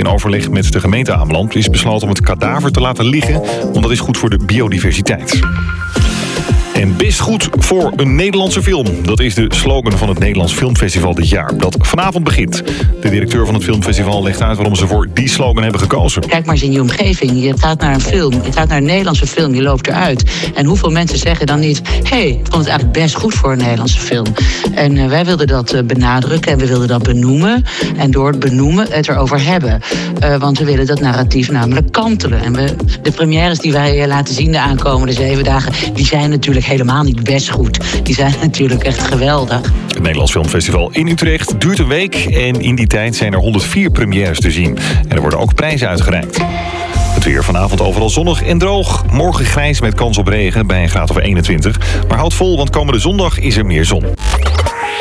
In overleg met de gemeente Ameland is besloten om het kadaver te laten liggen, want dat is goed voor de biodiversiteit. En best goed voor een Nederlandse film. Dat is de slogan van het Nederlands Filmfestival dit jaar, dat vanavond begint. De directeur van het filmfestival legt uit waarom ze voor die slogan hebben gekozen. Kijk maar eens in je omgeving. Je gaat naar een film, je gaat naar een Nederlandse film, je loopt eruit. En hoeveel mensen zeggen dan niet, ik vond het eigenlijk best goed voor een Nederlandse film. En wij wilden dat benadrukken en we wilden dat benoemen. En door het benoemen het erover hebben. Want we willen dat narratief namelijk kantelen. En de premières die wij laten zien de aankomende 7 dagen, die zijn natuurlijk helemaal niet best goed. Die zijn natuurlijk echt geweldig. Het Nederlands Filmfestival in Utrecht duurt een week en in die tijd zijn er 104 premières te zien. En er worden ook prijzen uitgereikt. Het weer vanavond overal zonnig en droog. Morgen grijs met kans op regen bij een graad of 21. Maar houd vol, want komende zondag is er meer zon.